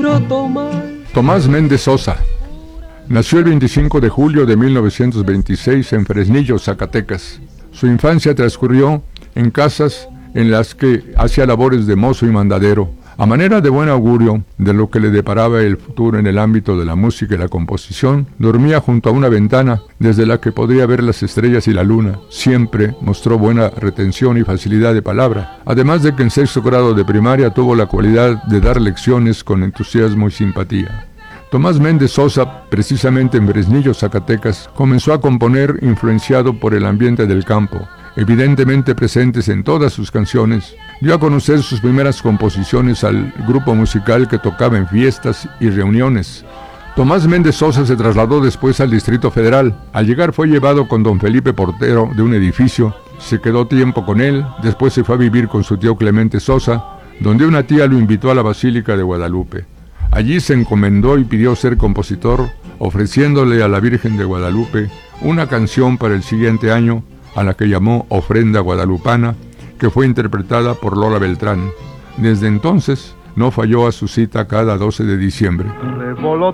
quiero tomar. Tomás Méndez Sosa nació el 25 de julio de 1926 en Fresnillo, Zacatecas. Su infancia transcurrió en casas en las que hacía labores de mozo y mandadero. A manera de buen augurio de lo que le deparaba el futuro en el ámbito de la música y la composición, dormía junto a una ventana desde la que podría ver las estrellas y la luna. Siempre mostró buena retención y facilidad de palabra, además de que en sexto grado de primaria tuvo la cualidad de dar lecciones con entusiasmo y simpatía. Tomás Méndez Sosa, precisamente en Fresnillo, Zacatecas, comenzó a componer influenciado por el ambiente del campo, evidentemente presentes en todas sus canciones. Dio a conocer sus primeras composiciones al grupo musical que tocaba en fiestas y reuniones. Tomás Méndez Sosa se trasladó después al Distrito Federal. Al llegar fue llevado con don Felipe Portero de un edificio, se quedó tiempo con él, después se fue a vivir con su tío Clemente Sosa, donde una tía lo invitó a la Basílica de Guadalupe. Allí se encomendó y pidió ser compositor, ofreciéndole a la Virgen de Guadalupe una canción para el siguiente año, a la que llamó Ofrenda Guadalupana, que fue interpretada por Lola Beltrán. Desde entonces no falló a su cita cada 12 de diciembre.